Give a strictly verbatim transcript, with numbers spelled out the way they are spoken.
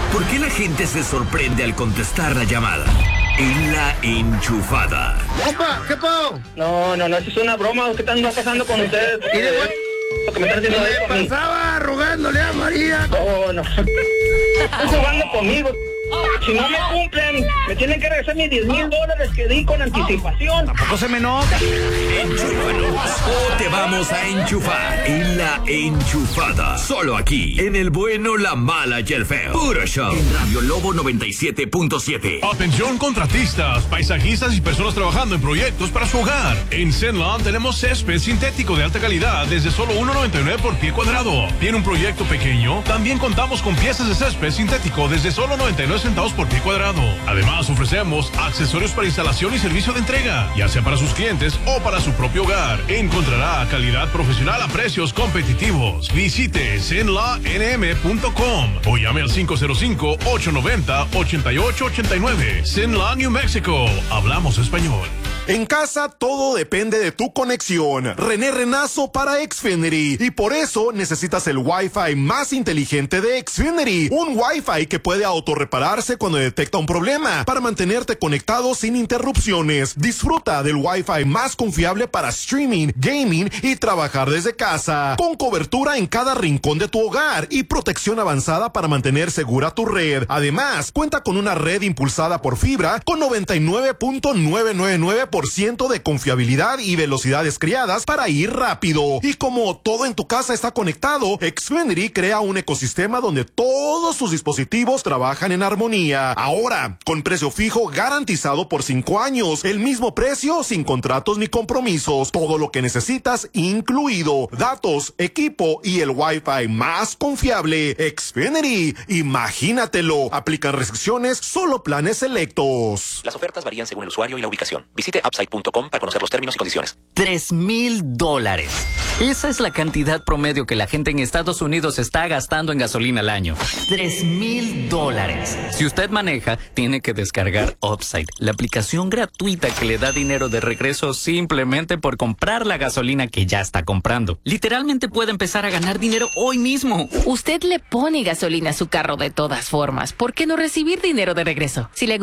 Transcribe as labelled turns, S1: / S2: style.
S1: ¿Por qué la gente se sorprende al contestar la llamada? En La Enchufada.
S2: ¡Opa! ¿Qué pasó?
S3: No, no, no, eso es una broma. ¿Qué está pasando con ustedes?
S2: ¿Y de
S3: Lo que me están haciendo
S2: ¿Qué
S3: ahí
S2: pasaba rogándole a María?
S3: No, no. Están jugando conmigo. Si no me cumplen, me tienen que regresar mis diez mil dólares que di con anticipación.
S2: ¿Tampoco se me nota?
S1: Enchúfanos o te vamos a enchufar en La Enchufada. Solo aquí, en el bueno, la mala y el feo. Puro show. En Radio Lobo noventa y siete punto siete.
S4: Atención contratistas, paisajistas y personas trabajando en proyectos para su hogar. En Zenland tenemos césped sintético de alta calidad desde solo uno noventa y nueve por pie cuadrado. ¿Tiene un proyecto pequeño? También contamos con piezas de césped sintético desde solo noventa y nueve centavos por pie cuadrado. Además, ofrecemos accesorios para instalación y servicio de entrega, ya sea para sus clientes o para su propio hogar. Encontrará calidad profesional a precios competitivos. Visite zenla n m punto com o llame al cinco cero cinco, ocho nueve cero, ocho ocho ocho nueve. Zenla, New Mexico. Hablamos español.
S5: En casa todo depende de tu conexión. René Renazo para Xfinity. Y por eso necesitas el Wi-Fi más inteligente de Xfinity. Un Wi-Fi que puede autorrepararse cuando detecta un problema, para mantenerte conectado sin interrupciones. Disfruta del Wi-Fi más confiable para streaming, gaming y trabajar desde casa. Con cobertura en cada rincón de tu hogar y protección avanzada para mantener segura tu red. Además, cuenta con una red impulsada por fibra con noventa y nueve punto novecientos noventa y nueve por ciento de confiabilidad y velocidades criadas para ir rápido. Y como todo en tu casa está conectado, Xfinity crea un ecosistema donde todos sus dispositivos trabajan en armonía. Ahora, con precio fijo garantizado por cinco años. El mismo precio sin contratos ni compromisos. Todo lo que necesitas incluido. Datos, equipo y el Wi-Fi más confiable. Xfinity, imagínatelo. Aplican restricciones, solo planes selectos.
S6: Las ofertas varían según el usuario y la ubicación. Visite upside punto com para conocer los términos y condiciones.
S7: Tres mil dólares. Esa es la cantidad promedio que la gente en Estados Unidos está gastando en gasolina al año. Tres mil dólares. Si usted maneja, tiene que descargar Upside, la aplicación gratuita que le da dinero de regreso simplemente por comprar la gasolina que ya está comprando. Literalmente puede empezar a ganar dinero hoy mismo.
S8: Usted le pone gasolina a su carro de todas formas. ¿Por qué no recibir dinero de regreso? Si le